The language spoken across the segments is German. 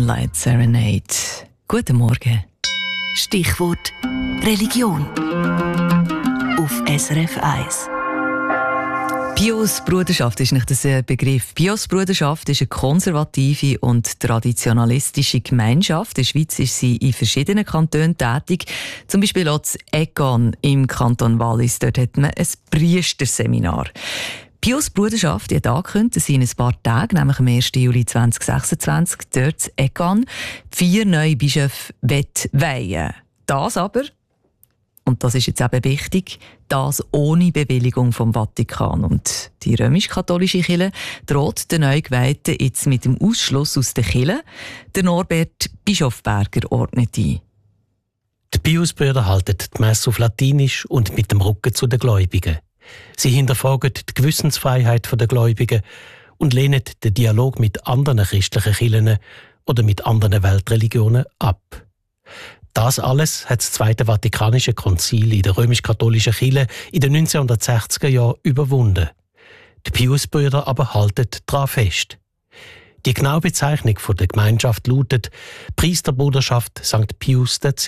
Moonlight Serenade. Guten Morgen. Stichwort Religion auf SRF 1. Pius-Bruderschaft ist nicht ein Begriff. Pius-Bruderschaft ist eine konservative und traditionalistische Gemeinschaft. In der Schweiz ist sie in verschiedenen Kantonen tätig. Zum Beispiel auch in Egon im Kanton Wallis. Dort hat man ein Priesterseminar. Pius-Bruderschaft hat angekündigt, dass sie in ein paar Tagen, nämlich am 1. Juli 2026, dort in Egon 4 neue Bischöfe weihen. Das aber, und das ist jetzt eben wichtig, das ohne Bewilligung vom Vatikan. Und die römisch-katholische Kirche droht den Neugeweihten jetzt mit dem Ausschluss aus der Kirche. Der Norbert Bischofberger ordnet ein. Die Pius-Brüder halten die Messe auf Latinisch und mit dem Rücken zu den Gläubigen. Sie hinterfragen die Gewissensfreiheit der Gläubigen und lehnen den Dialog mit anderen christlichen Kirchen oder mit anderen Weltreligionen ab. Das alles hat das Zweite Vatikanische Konzil in der römisch-katholischen Kirche in den 1960er Jahren überwunden. Die Pius-Brüder aber halten daran fest. Die genaue Bezeichnung der Gemeinschaft lautet Priesterbruderschaft St. Pius X.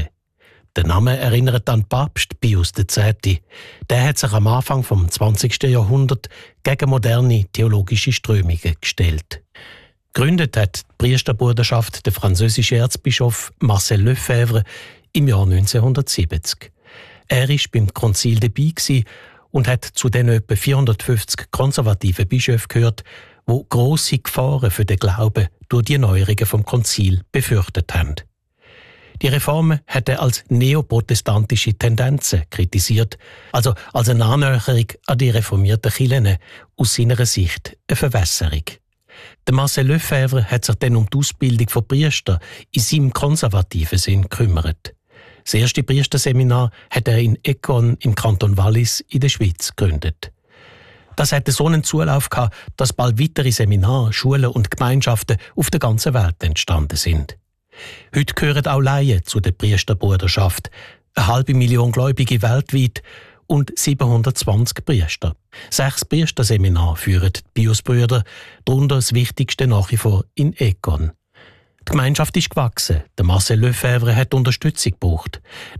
Der Name erinnert an Papst Pius X. Der hat sich am Anfang des 20. Jahrhunderts gegen moderne theologische Strömungen gestellt. Gegründet hat die Priesterbruderschaft der französische Erzbischof Marcel Lefebvre im Jahr 1970. Er war beim Konzil dabei und hat zu den etwa 450 konservativen Bischöfen gehört, die grosse Gefahren für den Glauben durch die Neuerungen vom Konzil befürchtet haben. Die Reformen hat er als neoprotestantische Tendenzen kritisiert, also als eine Annäherung an die reformierten Kirchen, aus seiner Sicht eine Verwässerung. Der Marcel Lefebvre hat sich dann um die Ausbildung von Priestern in seinem konservativen Sinn gekümmert. Das erste Priesterseminar hat er in Egon im Kanton Wallis in der Schweiz gegründet. Das hatte so einen Zulauf gehabt, dass bald weitere Seminare, Schulen und Gemeinschaften auf der ganzen Welt entstanden sind. Heute gehören auch Laien zu der Priesterbruderschaft, 500.000 Gläubige weltweit und 720 Priester. 6 Priesterseminare führen die Pius-Brüder, darunter das wichtigste nach wie vor in Egon. Die Gemeinschaft ist gewachsen. Der Marcel Lefebvre hat Unterstützung gebraucht.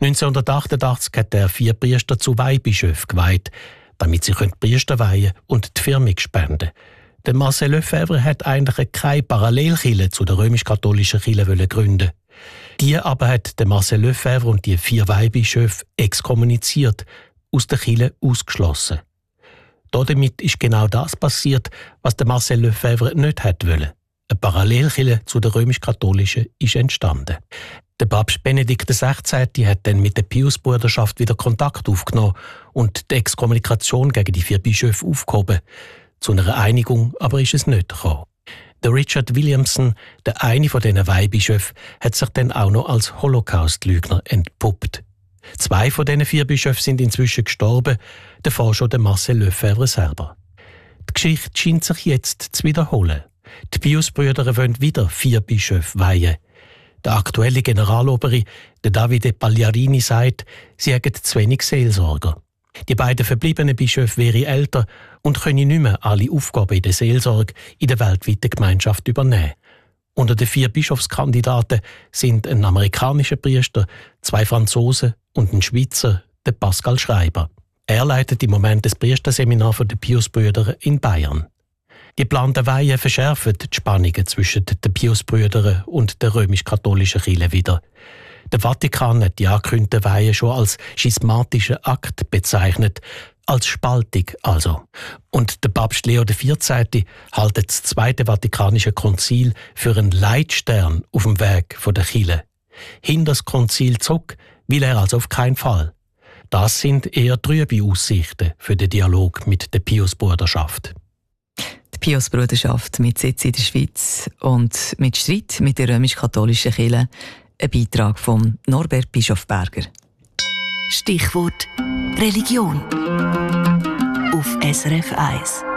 1988 hat er 4 Priester zu Weihbischöfen geweiht, damit sie Priester weihen und die Firmung spenden. Der Marcel Lefebvre hat eigentlich keine Parallelkirche zu der römisch-katholischen Kirche gründen. Die aber hat der Marcel Lefebvre und die 4 Weihbischöfe exkommuniziert, aus der Kirche ausgeschlossen. Damit ist genau das passiert, was der Marcel Lefebvre nicht wollte. Eine Parallelkirche zu der römisch-katholischen ist entstanden. Der Papst Benedikt XVI. Hat dann mit der Pius-Bruderschaft wieder Kontakt aufgenommen und die Exkommunikation gegen die 4 Bischöfe aufgehoben. Zu einer Einigung aber ist es nicht gekommen. Der Richard Williamson, der eine von diesen Weihbischöfen, hat sich dann auch noch als Holocaust-Lügner entpuppt. 2 von diesen 4 Bischöfen sind inzwischen gestorben, davor schon der Marcel Lefebvre selber. Die Geschichte scheint sich jetzt zu wiederholen. Die Pius-Brüder wollen wieder 4 Bischöfe weihen. Der aktuelle Generalobere, der Davide Pagliarini, sagt, sie hätten zu wenig Seelsorger. Die beiden verbliebenen Bischöfe wären älter und können nicht mehr alle Aufgaben in der Seelsorge in der weltweiten Gemeinschaft übernehmen. Unter den 4 Bischofskandidaten sind ein amerikanischer Priester, 2 Franzosen und ein Schweizer, der Pascal Schreiber. Er leitet im Moment das Priesterseminar der Pius-Brüder in Bayern. Die geplanten Weihen verschärfen die Spannungen zwischen den Pius-Brüdern und der römisch-katholischen Kirche wieder. Der Vatikan hat die angekündigten Weihen schon als schismatischen Akt bezeichnet, als Spaltung also. Und der Papst Leo XIV. Hält das Zweite Vatikanische Konzil für einen Leitstern auf dem Weg der Kirche. Hinter das Konzil zurück will er also auf keinen Fall. Das sind eher trübe Aussichten für den Dialog mit der Pius-Bruderschaft. Die Pius-Bruderschaft mit Sitz in der Schweiz und mit Streit mit der römisch-katholischen Kirche. Ein Beitrag von Norbert Bischofberger. Stichwort Religion auf SRF 1.